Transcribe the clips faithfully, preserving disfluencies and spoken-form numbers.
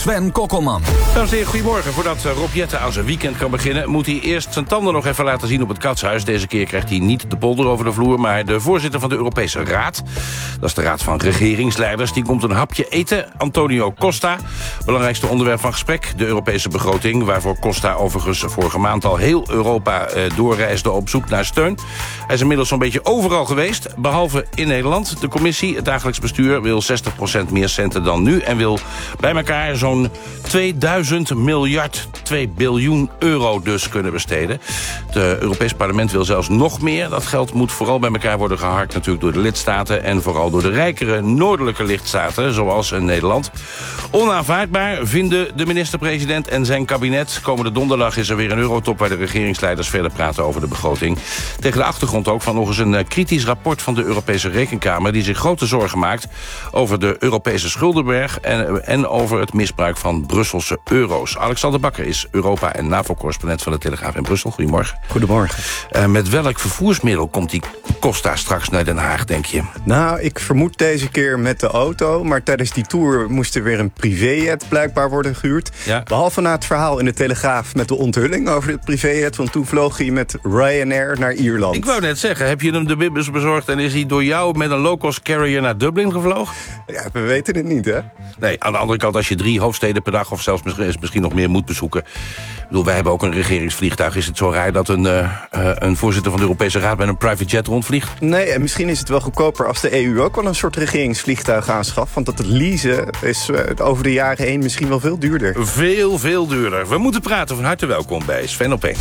Sven Kokkelman. Dames en heren, goedemorgen. Voordat Rob Jetten aan zijn weekend kan beginnen, moet hij eerst zijn tanden nog even laten zien op het Katshuis. Deze keer krijgt hij niet de polder over de vloer, maar de voorzitter van de Europese Raad. Dat is de Raad van Regeringsleiders. Die komt een hapje eten. Antonio Costa. Belangrijkste onderwerp van gesprek, de Europese begroting, waarvoor Costa overigens vorige maand al heel Europa eh, doorreisde op zoek naar steun. Hij is inmiddels zo'n beetje overal geweest, behalve in Nederland. De commissie, het dagelijks bestuur, wil zestig procent meer centen dan nu en wil bij elkaar zo'n tweeduizend miljard, twee biljoen euro dus kunnen besteden. Het Europees Parlement wil zelfs nog meer. Dat geld moet vooral bij elkaar worden geharkt natuurlijk door de lidstaten en vooral door de rijkere noordelijke lidstaten, zoals in Nederland. Onaanvaardbaar vinden de minister-president en zijn kabinet. Komende donderdag is er weer een eurotop waar de regeringsleiders verder praten over de begroting. Tegen de achtergrond ook van nog eens een kritisch rapport van de Europese Rekenkamer die zich grote zorgen maakt over de Europese schuldenberg en, en over het misbruik van Brusselse euro's. Alexander Bakker is Europa- en NAVO-correspondent van de Telegraaf in Brussel. Goedemorgen. Goedemorgen. Uh, met welk vervoersmiddel komt die Costa straks naar Den Haag, denk je? Nou, ik vermoed deze keer met de auto, maar tijdens die tour moest er weer een privéjet blijkbaar worden gehuurd. Ja. Behalve na het verhaal in de Telegraaf met de onthulling over het privéjet, want toen vloog hij met Ryanair naar Ierland. Ik wou net zeggen, heb je hem de bibbers bezorgd en is hij door jou met een low-cost carrier naar Dublin gevlogen? Ja, we weten het niet, hè? Nee, aan de andere kant, als je drie hoofdsteden per dag of zelfs misschien nog meer moet bezoeken. Ik bedoel, wij hebben ook een regeringsvliegtuig. Is het zo raar dat een, uh, uh, een voorzitter van de Europese Raad met een private jet rondvliegt? Nee, en misschien is het wel goedkoper als de E U ook wel een soort regeringsvliegtuig aanschaft. Want dat het leasen is uh, over de jaren heen misschien wel veel duurder. Veel, veel duurder. We moeten praten. Van harte welkom bij Sven op één.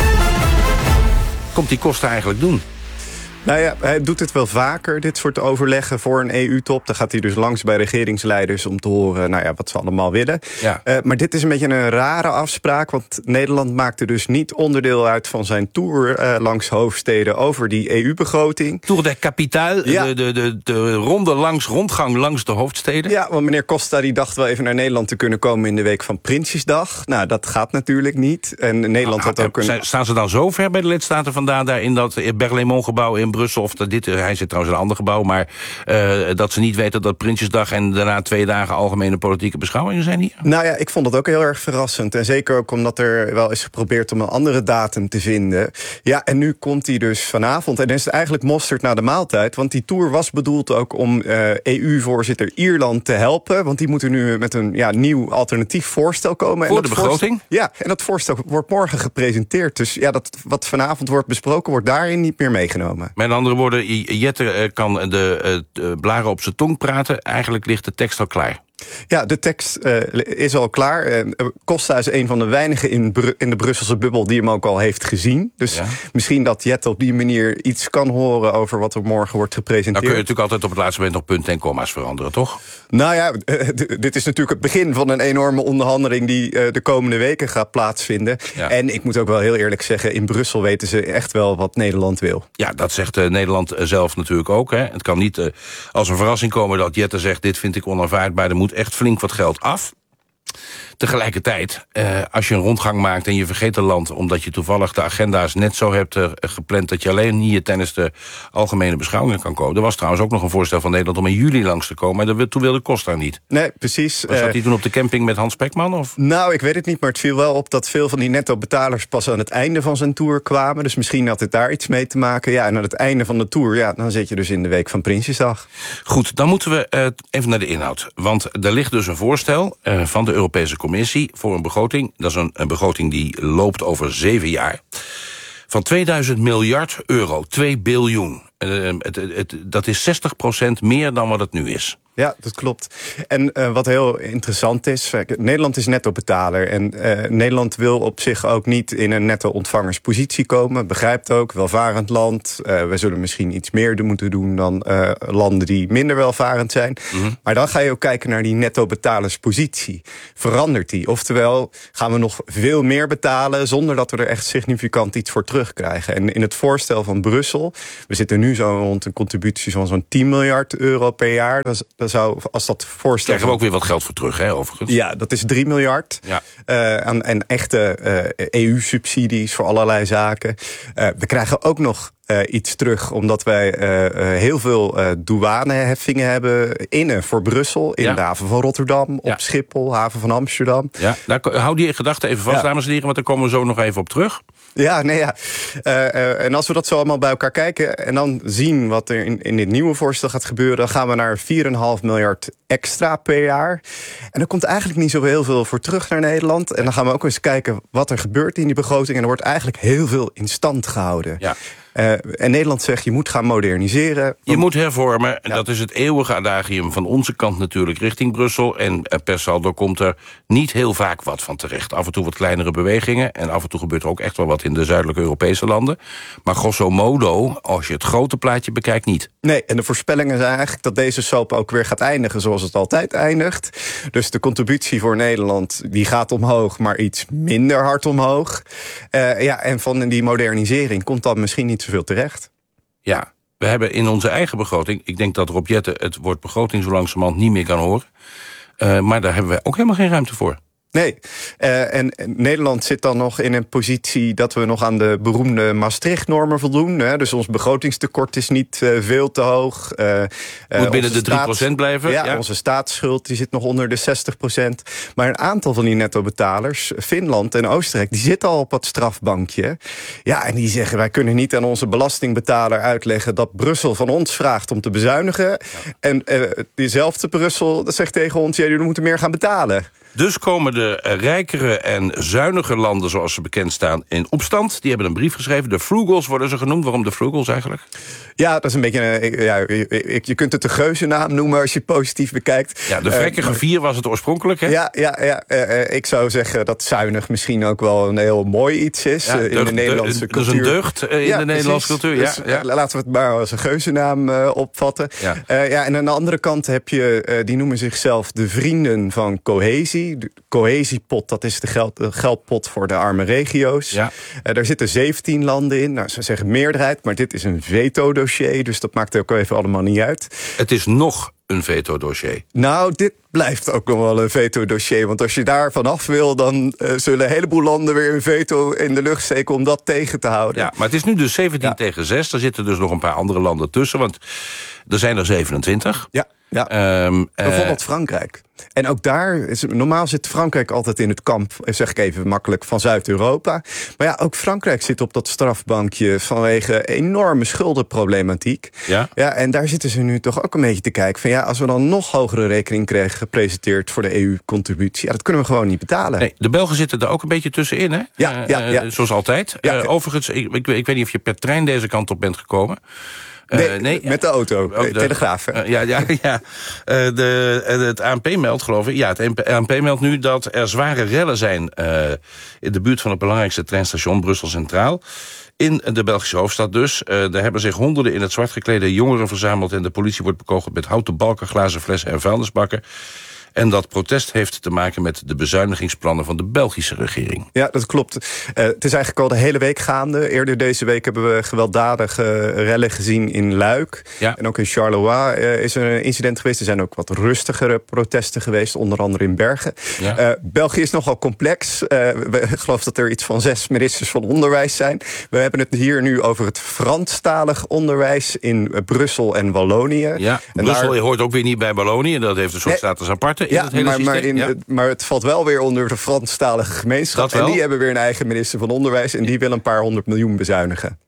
Komt die Costa eigenlijk doen? Nou ja, hij doet het wel vaker, dit soort overleggen voor een E U-top. Dan gaat hij dus langs bij regeringsleiders om te horen nou ja, wat ze allemaal willen. Ja. Uh, maar dit is een beetje een rare afspraak, want Nederland maakte dus niet onderdeel uit van zijn tour uh, langs hoofdsteden over die E U-begroting. Tour de Capitale, ja. de, de, de, de ronde langs, rondgang langs de hoofdsteden. Ja, want meneer Costa die dacht wel even naar Nederland te kunnen komen in de week van Prinsjesdag. Nou, dat gaat natuurlijk niet. En Nederland ah, had ook een... Staan ze dan zo ver bij de lidstaten vandaan daar in dat Berlaymont-gebouw in Brussel, of dit, hij zit trouwens in een ander gebouw, maar uh, dat ze niet weten dat Prinsjesdag en daarna twee dagen algemene politieke beschouwingen zijn hier? Nou ja, ik vond dat ook heel erg verrassend. En zeker ook omdat er wel is geprobeerd om een andere datum te vinden. Ja, en nu komt hij dus vanavond. En dan is het eigenlijk mosterd na de maaltijd. Want die tour was bedoeld ook om uh, E U-voorzitter Ierland te helpen. Want die moeten nu met een ja, nieuw alternatief voorstel komen. Voor en de dat begroting? Voorstel, ja, en dat voorstel wordt morgen gepresenteerd. Dus ja, dat wat vanavond wordt besproken, wordt daarin niet meer meegenomen. Met andere woorden, Jette kan de, de blaren op zijn tong praten. Eigenlijk ligt de tekst al klaar. Ja, de tekst uh, is al klaar. Uh, Costa is een van de weinigen in, Bru- in de Brusselse bubbel die hem ook al heeft gezien. Dus ja. misschien dat Jette op die manier iets kan horen over wat er morgen wordt gepresenteerd. Dan kun je natuurlijk altijd op het laatste moment nog punten en komma's veranderen, toch? Nou ja, uh, d- dit is natuurlijk het begin van een enorme onderhandeling die uh, de komende weken gaat plaatsvinden. Ja. En ik moet ook wel heel eerlijk zeggen, in Brussel weten ze echt wel wat Nederland wil. Ja, dat zegt uh, Nederland zelf natuurlijk ook. Hè. Het kan niet uh, als een verrassing komen dat Jette zegt, dit vind ik onaanvaardbaar, er moet echt flink wat geld af. Tegelijkertijd, eh, als je een rondgang maakt en je vergeet een land, omdat je toevallig de agenda's net zo hebt uh, gepland dat je alleen hier tijdens de algemene beschouwingen kan komen. Er was trouwens ook nog een voorstel van Nederland om in juli langs te komen, maar dat, toen wilde Costa niet. Nee, precies. Was dat hij toen op de camping met Hans Pekman? Of? Nou, ik weet het niet, maar het viel wel op dat veel van die netto-betalers pas aan het einde van zijn tour kwamen. Dus misschien had het daar iets mee te maken. Ja, en aan het einde van de tour, ja, dan zit je dus in de week van Prinsjesdag. Goed, dan moeten we uh, even naar de inhoud. Want er ligt dus een voorstel uh, van de Europese Commissie voor een begroting. Dat is een, een begroting die loopt over zeven jaar. Van tweeduizend miljard euro, twee biljoen. Uh, het, het, het, dat is zestig procent meer dan wat het nu is. Ja, dat klopt. En uh, wat heel interessant is, Nederland is netto-betaler. En uh, Nederland wil op zich ook niet in een netto-ontvangerspositie komen. Begrijpt ook, welvarend land. Uh, we zullen misschien iets meer moeten doen dan uh, landen die minder welvarend zijn. Mm-hmm. Maar dan ga je ook kijken naar die netto-betalerspositie. Verandert die? Oftewel, gaan we nog veel meer betalen zonder dat we er echt significant iets voor terugkrijgen? En in het voorstel van Brussel, we zitten nu zo rond een contributie van zo'n tien miljard euro per jaar. Dat is, Zou, als dat voorstel... Krijgen we ook weer wat geld voor terug, hè, overigens? Ja, dat is drie miljard. Ja. Uh, aan, en echte uh, E U-subsidies voor allerlei zaken. Uh, we krijgen ook nog uh, iets terug, omdat wij uh, uh, heel veel uh, douaneheffingen hebben innen voor Brussel, in ja. de haven van Rotterdam, op ja. Schiphol, haven van Amsterdam. Ja, nou, hou die gedachte even vast, ja. dames en heren, want daar komen we zo nog even op terug. Ja, nee, ja. Uh, uh, en als we dat zo allemaal bij elkaar kijken en dan zien wat er in, in dit nieuwe voorstel gaat gebeuren, dan gaan we naar vier komma vijf miljard extra per jaar. En er komt eigenlijk niet zo heel veel voor terug naar Nederland. En dan gaan we ook eens kijken wat er gebeurt in die begroting. En er wordt eigenlijk heel veel in stand gehouden. Ja. Uh, en Nederland zegt, je moet gaan moderniseren. Want... Je moet hervormen. Ja. Dat is het eeuwige adagium van onze kant natuurlijk richting Brussel. En per saldo komt er niet heel vaak wat van terecht. Af en toe wat kleinere bewegingen. En af en toe gebeurt er ook echt wel wat in de zuidelijke Europese landen. Maar grosso modo, als je het grote plaatje bekijkt, niet. Nee, en de voorspellingen zijn eigenlijk dat deze soap ook weer gaat eindigen zoals het altijd eindigt. Dus de contributie voor Nederland, die gaat omhoog, maar iets minder hard omhoog. Uh, ja, en van die modernisering komt dan misschien niet zoveel terecht. Ja, we hebben in onze eigen begroting, ik denk dat Rob Jetten het woord begroting zo langzamerhand niet meer kan horen. Uh, maar daar hebben we ook helemaal geen ruimte voor. Nee, uh, en, en Nederland zit dan nog in een positie dat we nog aan de beroemde Maastricht-normen voldoen. Hè? Dus ons begrotingstekort is niet uh, veel te hoog. Uh, Moet binnen de drie procent blijven. Ja, ja, onze staatsschuld die zit nog onder de zestig procent. Maar een aantal van die nettobetalers, Finland en Oostenrijk, die zitten al op dat strafbankje. Ja, en die zeggen, wij kunnen niet aan onze belastingbetaler uitleggen dat Brussel van ons vraagt om te bezuinigen. Ja. En uh, diezelfde Brussel dat zegt tegen ons, ja, jullie moeten meer gaan betalen. Dus komen de rijkere en zuiniger landen, zoals ze bekend staan, in opstand. Die hebben een brief geschreven. De frugals worden ze genoemd. Waarom de frugals eigenlijk? Ja, dat is een beetje een, ja, je kunt het de geuzennaam noemen als je het positief bekijkt. Ja, de vrekkige uh, vier was het oorspronkelijk, hè? Ja, ja, ja uh, ik zou zeggen dat zuinig misschien ook wel een heel mooi iets is. Ja, uh, in deugd, de Nederlandse de, cultuur. Dus een deugd uh, in ja, de Nederlandse precies. cultuur. Ja, dus, ja. Laten we het maar als een geuzennaam uh, opvatten. Ja. Uh, ja, en aan de andere kant heb je, uh, die noemen zichzelf de vrienden van cohesie. De cohesiepot, dat is de, geld, de geldpot voor de arme regio's. Ja. Uh, daar zitten zeventien landen in. Nou, ze zeggen meerderheid, maar dit is een veto-dossier, dus dat maakt ook even allemaal niet uit. Het is nog een veto-dossier. Nou, dit blijft ook nog wel een veto-dossier. Want als je daar vanaf wil, dan uh, zullen een heleboel landen weer een veto in de lucht steken om dat tegen te houden. Ja, maar het is nu dus zeventien ja. tegen zes. Er zitten dus nog een paar andere landen tussen, want er zijn er zevenentwintig. Ja. Ja. Um, Bijvoorbeeld uh, Frankrijk. En ook daar, is, normaal zit Frankrijk altijd in het kamp, zeg ik even makkelijk, van Zuid-Europa. Maar ja, ook Frankrijk zit op dat strafbankje vanwege enorme schuldenproblematiek. Ja? Ja, en daar zitten ze nu toch ook een beetje te kijken van ja, als we dan nog hogere rekening krijgen gepresenteerd voor de E U-contributie, ja, dat kunnen we gewoon niet betalen. Nee, de Belgen zitten er ook een beetje tussenin, hè? Ja, ja, ja. Uh, zoals altijd. Ja. Uh, overigens, ik, ik, ik weet niet of je per trein deze kant op bent gekomen. Nee, uh, nee, met de auto, oh, de Telegraaf. Uh, ja, ja, ja. Uh, de, het A N P meldt, geloof ik. Ja, het A N P meldt nu dat er zware rellen zijn uh, in de buurt van het belangrijkste treinstation Brussel Centraal. In de Belgische hoofdstad dus. Uh, daar hebben zich honderden in het zwart geklede jongeren verzameld en de politie wordt bekogeld met houten balken, glazen flessen en vuilnisbakken. En dat protest heeft te maken met de bezuinigingsplannen van de Belgische regering. Ja, dat klopt. Uh, het is eigenlijk al de hele week gaande. Eerder deze week hebben we gewelddadige rellen gezien in Luik. Ja. En ook in Charleroi uh, is er een incident geweest. Er zijn ook wat rustigere protesten geweest, onder andere in Bergen. Ja. Uh, België is nogal complex. Uh, we, ik geloof dat er iets van zes ministers van onderwijs zijn. We hebben het hier nu over het Franstalig onderwijs in uh, Brussel en Wallonië. Ja, en Brussel daar... hoort ook weer niet bij Wallonië. Dat heeft een soort nee. status aparte. Ja, het maar, maar, in, ja. maar het valt wel weer onder de Franstalige gemeenschap. En die hebben weer een eigen minister van Onderwijs. En die wil een paar honderd miljoen bezuinigen.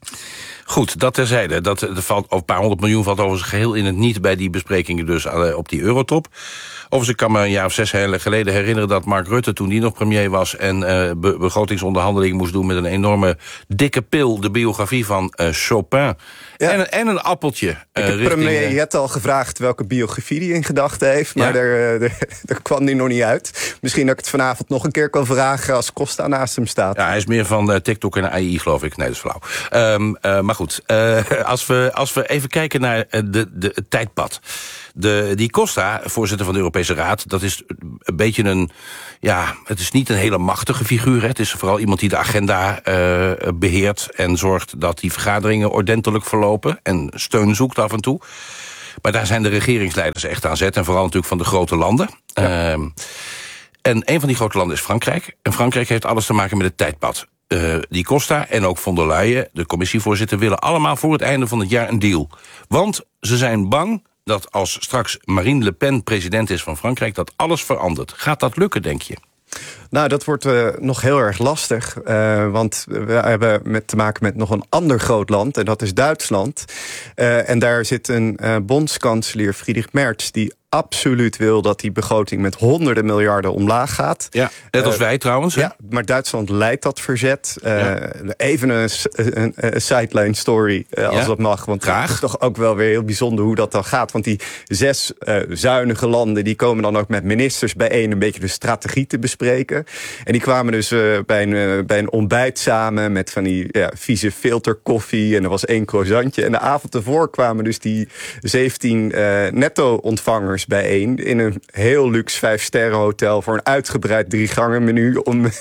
Goed, dat terzijde. Dat, dat valt, een paar honderd miljoen valt overigens geheel in het niet bij die besprekingen dus op die eurotop. Overigens, ik kan me een jaar of zes geleden herinneren dat Mark Rutte, toen die nog premier was en uh, be begrotingsonderhandelingen moest doen met een enorme dikke pil, de biografie van uh, Chopin. Ja. En, en een appeltje. Ik uh, heb richting, premier Jet al gevraagd welke biografie hij in gedachten heeft, maar ja? daar, daar, daar kwam hij nog niet uit. Misschien dat ik het vanavond nog een keer kan vragen als Costa naast hem staat. Ja, hij is meer van uh, TikTok en A I, geloof ik. Nee, dat is flauw. Um, uh, maar goed, uh, als, we, als we even kijken naar de, de, het tijdpad. De, die Costa, voorzitter van de Europese Raad, dat is een beetje een, ja, het is niet een hele machtige figuur. Hè. Het is vooral iemand die de agenda uh, beheert en zorgt dat die vergaderingen ordentelijk verlopen en steun zoekt af en toe. Maar daar zijn de regeringsleiders echt aan zet en vooral natuurlijk van de grote landen. Ja. Uh, en een van die grote landen is Frankrijk. En Frankrijk heeft alles te maken met het tijdpad. uh, Di Costa en ook von der Leyen, de commissievoorzitter, willen allemaal voor het einde van het jaar een deal. Want ze zijn bang dat als straks Marine Le Pen president is van Frankrijk, dat alles verandert. Gaat dat lukken, denk je? Nou, dat wordt uh, nog heel erg lastig. Uh, want we hebben met te maken met nog een ander groot land. En dat is Duitsland. Uh, en daar zit een uh, bondskanselier, Friedrich Merz, die absoluut wil dat die begroting met honderden miljarden omlaag gaat. Ja, net als uh, wij trouwens. Hè? Ja, maar Duitsland leidt dat verzet. Uh, ja. Even een, een, een sideline story, uh, als ja? dat mag. Want Graag. Het is toch ook wel weer heel bijzonder hoe dat dan gaat. Want die zes uh, zuinige landen, die komen dan ook met ministers bijeen een beetje de strategie te bespreken. En die kwamen dus uh, bij, een, uh, bij een ontbijt samen met van die ja, vieze filterkoffie. En er was één croissantje. En de avond ervoor kwamen dus die zeventien uh, netto-ontvangers bijeen in een heel luxe vijf-sterren hotel voor een uitgebreid drie gangen menu om